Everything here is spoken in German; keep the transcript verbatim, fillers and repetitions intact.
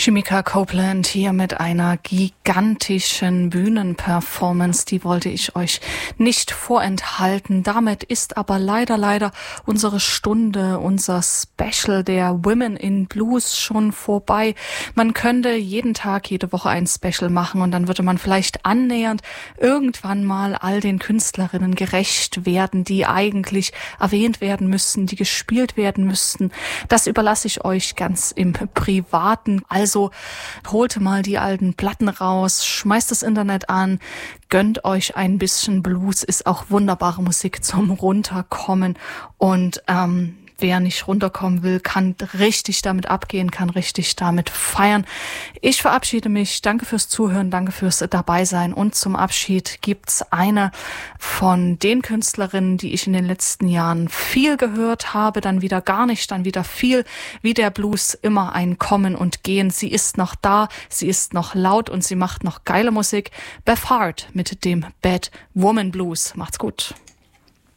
Shemekia Copeland hier mit einer gigantischen Bühnenperformance, die wollte ich euch nicht vorenthalten. Damit ist aber leider, leider unsere Stunde, unser Special der Women in Blues schon vorbei. Man könnte jeden Tag, jede Woche ein Special machen und dann würde man vielleicht annähernd irgendwann mal all den Künstlerinnen gerecht werden, die eigentlich erwähnt werden müssten, die gespielt werden müssten. Das überlasse ich euch ganz im Privaten. Also holt mal die alten Platten raus, schmeißt das Internet an, gönnt euch ein bisschen Blues, ist auch wunderbare Musik zum Runterkommen und ähm, wer nicht runterkommen will, kann richtig damit abgehen, kann richtig damit feiern. Ich verabschiede mich. Danke fürs Zuhören, danke fürs Dabeisein. Und zum Abschied gibt's eine von den Künstlerinnen, die ich in den letzten Jahren viel gehört habe, dann wieder gar nicht, dann wieder viel. Wie der Blues, immer ein Kommen und Gehen. Sie ist noch da, sie ist noch laut und sie macht noch geile Musik. Beth Hart mit dem Bad Woman Blues. Macht's gut.